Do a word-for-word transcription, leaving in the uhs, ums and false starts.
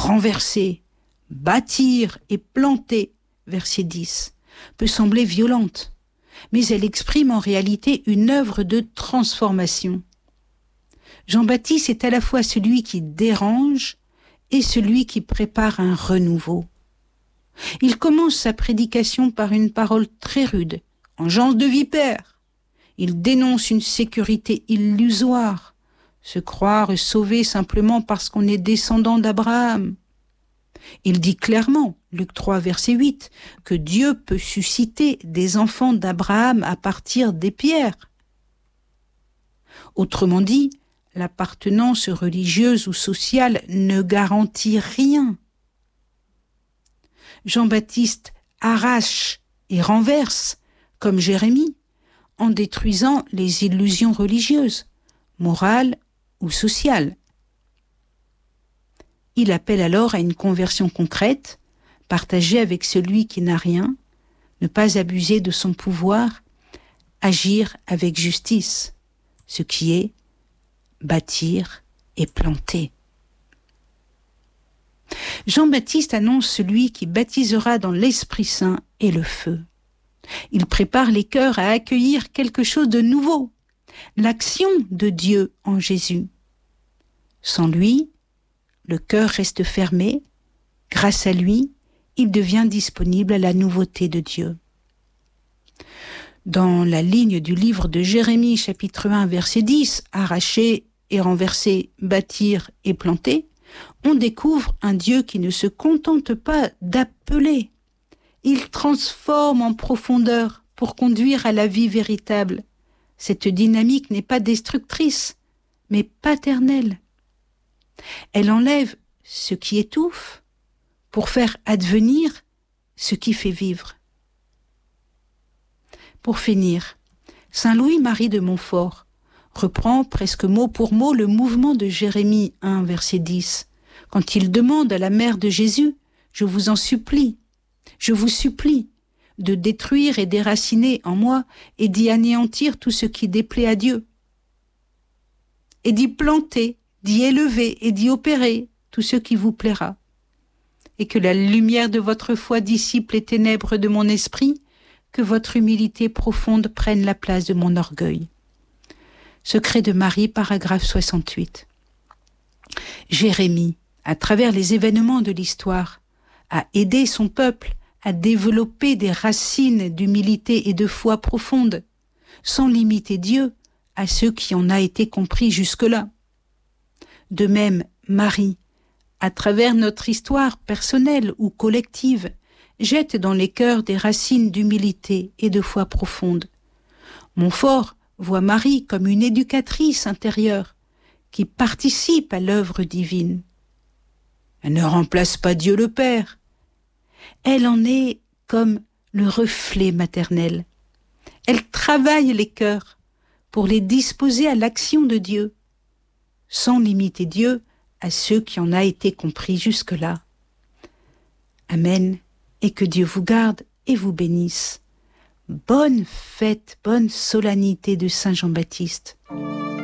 renverser, bâtir et planter, verset dix, peut sembler violente, mais elle exprime en réalité une œuvre de transformation. Jean-Baptiste est à la fois celui qui dérange et celui qui prépare un renouveau. Il commence sa prédication par une parole très rude, engeance de vipère. Il dénonce une sécurité illusoire, se croire sauvé simplement parce qu'on est descendant d'Abraham. Il dit clairement, Luc trois, verset huit, que Dieu peut susciter des enfants d'Abraham à partir des pierres. Autrement dit, l'appartenance religieuse ou sociale ne garantit rien. Jean-Baptiste arrache et renverse, comme Jérémie, en détruisant les illusions religieuses, morales ou sociales. Il appelle alors à une conversion concrète, partagée avec celui qui n'a rien, ne pas abuser de son pouvoir, agir avec justice, ce qui est bâtir et planter. Jean-Baptiste annonce celui qui baptisera dans l'Esprit Saint et le feu. Il prépare les cœurs à accueillir quelque chose de nouveau, l'action de Dieu en Jésus. Sans lui, le cœur reste fermé. Grâce à lui, il devient disponible à la nouveauté de Dieu. Dans la ligne du livre de Jérémie, chapitre un, verset dix, arracher et renverser, bâtir et planter, on découvre un Dieu qui ne se contente pas d'appeler. Il transforme en profondeur pour conduire à la vie véritable. Cette dynamique n'est pas destructrice, mais paternelle. Elle enlève ce qui étouffe pour faire advenir ce qui fait vivre. Pour finir, saint Louis-Marie de Montfort reprend presque mot pour mot le mouvement de Jérémie un, verset dix, quand il demande à la mère de Jésus « Je vous en supplie, je vous supplie de détruire et déraciner en moi et d'y anéantir tout ce qui déplaît à Dieu, et d'y planter, d'y élever et d'y opérer tout ce qui vous plaira, et que la lumière de votre foi dissipe les ténèbres de mon esprit, que votre humilité profonde prenne la place de mon orgueil. » Secret de Marie, paragraphe soixante-huit. Jérémie, à travers les événements de l'histoire, a aidé son peuple à développer des racines d'humilité et de foi profonde, sans limiter Dieu à ceux qui en a été compris jusque-là. De même, Marie, à travers notre histoire personnelle ou collective, jette dans les cœurs des racines d'humilité et de foi profonde. Montfort voit Marie comme une éducatrice intérieure qui participe à l'œuvre divine. Elle ne remplace pas Dieu le Père. Elle en est comme le reflet maternel. Elle travaille les cœurs pour les disposer à l'action de Dieu, sans limiter Dieu à ceux qui en a été compris jusque-là. Amen, et que Dieu vous garde et vous bénisse. Bonne fête, bonne solennité de Saint Jean-Baptiste.